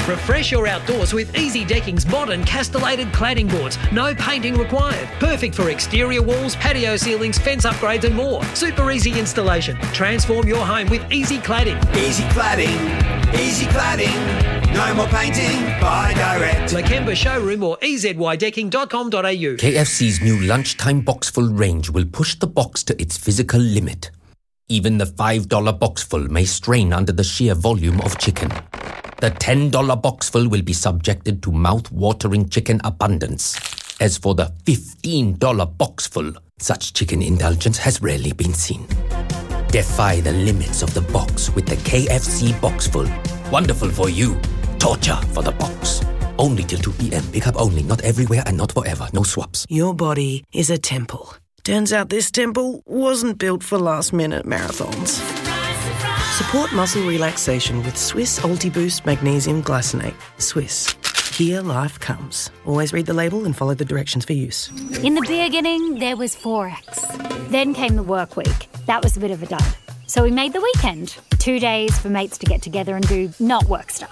Refresh your outdoors with Easy Decking's modern castellated cladding boards. No painting required. Perfect for exterior walls, patio ceilings, fence upgrades and more. Super easy installation. Transform your home with Easy Cladding. Easy Cladding. Easy Cladding. No more painting. Buy direct. Lakemba Showroom or ezydecking.com.au. KFC's new lunchtime boxful range will push the box to its physical limit. Even the $5 boxful may strain under the sheer volume of chicken. The $10 boxful will be subjected to mouth-watering chicken abundance. As for the $15 boxful, such chicken indulgence has rarely been seen. Defy the limits of the box with the KFC boxful. Wonderful for you. Torture for the box. Only till 2 p.m. Pick up only, not everywhere and not forever. No swaps. Your body is a temple. Turns out this temple wasn't built for last-minute marathons. Support muscle relaxation with Swiss Ultiboost Magnesium Glycinate. Swiss. Here life comes. Always read the label and follow the directions for use. In the beginning, there was Forex. Then came the work week. That was a bit of a dud. So we made the weekend. 2 days for mates to get together and do not work stuff.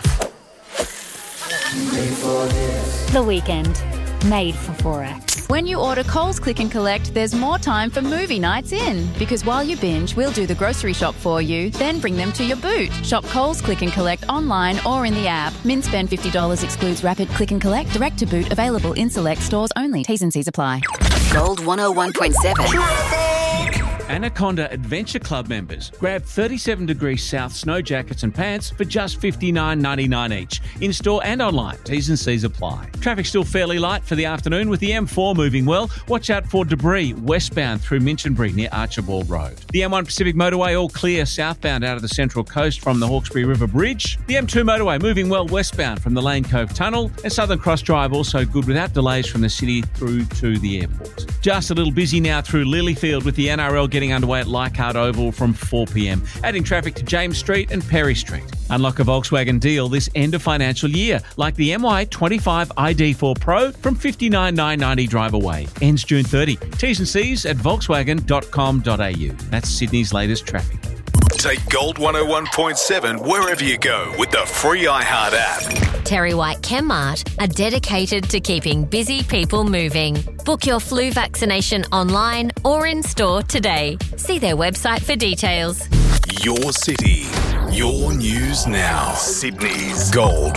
The weekend. Made for Forex. When you order Coles Click and Collect, there's more time for movie nights in. Because while you binge, we'll do the grocery shop for you, then bring them to your boot. Shop Coles Click and Collect online or in the app. Min spend $50 excludes rapid click and collect, direct to boot, available in select stores only. T's and C's apply. Gold 101.7. Anaconda Adventure Club members grab 37 degrees south snow jackets and pants for just $59.99 each, in-store and online. T's and C's apply. Traffic still fairly light for the afternoon with the M4 moving well. Watch out for debris westbound through Minchinbury near Archibald Road. The M1 Pacific Motorway all clear southbound out of the Central Coast from the Hawkesbury River Bridge. The M2 Motorway moving well westbound from the Lane Cove Tunnel, and Southern Cross Drive also good without delays from the city through to the airport. Just a little busy now through Lilyfield with the NRL getting underway at Leichhardt Oval from 4 p.m, adding traffic to James Street and Perry Street. Unlock a Volkswagen deal this end of financial year, like the MY25 ID4 Pro from $59,990 drive away. Ends June 30. T's and C's at volkswagen.com.au. That's Sydney's latest traffic. Take Gold 101.7 wherever you go with the free iHeart app. Terry White Chemmart are dedicated to keeping busy people moving. Book your flu vaccination online or in store today. See their website for details. Your city, your news now. Sydney's Gold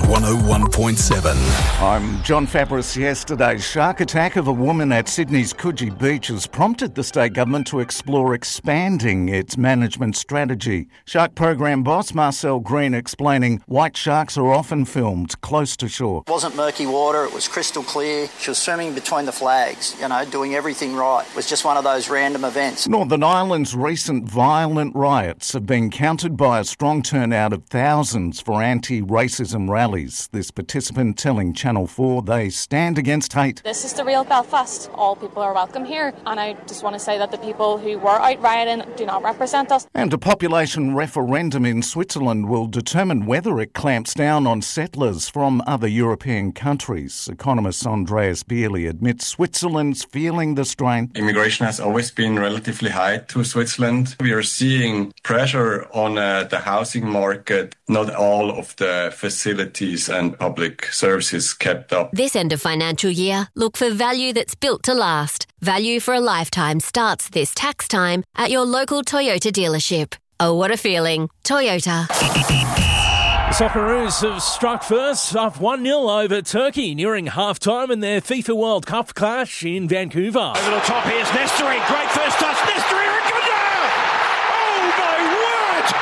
101.7. I'm John Fabris. Yesterday's shark attack of a woman at Sydney's Coogee Beach has prompted the state government to explore expanding its management strategy. Shark program boss Marcel Green explaining white sharks are often filmed close to shore. It wasn't murky water, it was crystal clear. She was swimming between the flags, doing everything right. It was just one of those random events. Northern Ireland's recent violent riots have been countered by a strong turnout of thousands for anti-racism rallies. This participant telling Channel 4 they stand against hate. This is the real Belfast. All people are welcome here. And I just want to say that the people who were out rioting do not represent us. And a population referendum in Switzerland will determine whether it clamps down on settlers from other European countries. Economist Andreas Bierli admits Switzerland's feeling the strain. Immigration has always been relatively high to Switzerland. We are seeing pressure on the housing market. Not all of the facilities and public services kept up. This end of financial year, look for value that's built to last. Value for a lifetime starts this tax time at your local Toyota dealership. Oh, what a feeling. Toyota. The Socceroos have struck first, up 1-0 over Turkey, nearing half-time in their FIFA World Cup clash in Vancouver. Over the top, here's Nestory. Great first touch. Nestory, Iracunda! Oh, my word!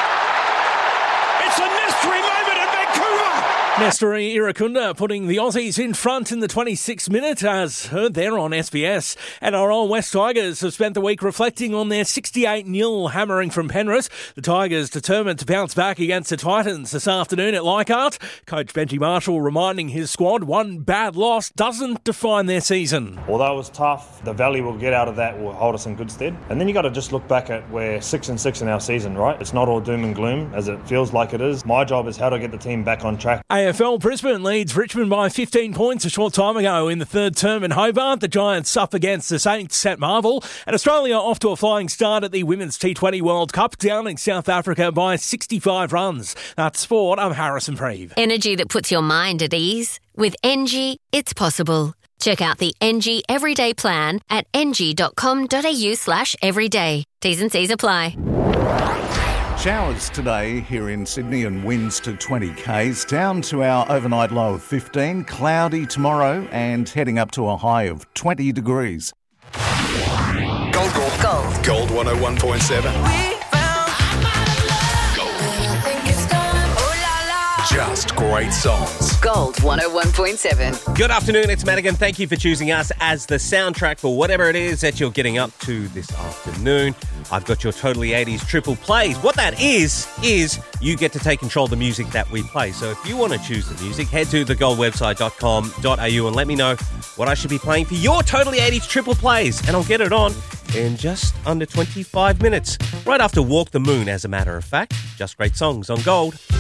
It's a Nestory moment at Vancouver! Nestory Iracunda putting the Aussies in front in the 26th minute, as heard there on SBS. And our old West Tigers have spent the week reflecting on their 68-0 hammering from Penrith. The Tigers determined to bounce back against the Titans this afternoon at Leichhardt. Coach Benji Marshall reminding his squad one bad loss doesn't define their season. Although it was tough, the value we'll get out of that will hold us in good stead. And then you got to just look back at we're 6-6 in our season, right? It's not all doom and gloom as it feels like it is. My job is how to get the team back on track. AFL, Brisbane leads Richmond by 15 points a short time ago in the third term in Hobart. The Giants up against the Saints at Marvel. And Australia off to a flying start at the Women's T20 World Cup, downing South Africa by 65 runs. That's sport. I'm Harrison Preeve. Energy that puts your mind at ease. With NG, it's possible. Check out the NG Everyday Plan at ng.com.au/everyday. T's and C's apply. Showers today here in Sydney and winds to 20 k's, down to our overnight low of 15, cloudy tomorrow and heading up to a high of 20 degrees. Gold. Gold 101.7. Just great songs. Gold 101.7. Good afternoon, it's Madigan. Thank you for choosing us as the soundtrack for whatever it is that you're getting up to this afternoon. I've got your Totally 80s triple plays. What that is you get to take control of the music that we play. So if you want to choose the music, head to thegoldwebsite.com.au and let me know what I should be playing for your Totally 80s triple plays. And I'll get it on in just under 25 minutes. Right after Walk the Moon, as a matter of fact. Just great songs on Gold.